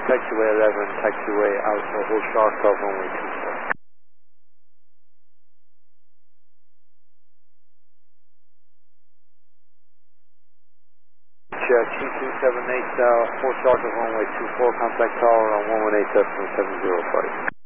taxiway 11, taxiway Alpha, hold sharp of runway 24. Q278, 4 sharp of runway 24, contact tower on 118.705.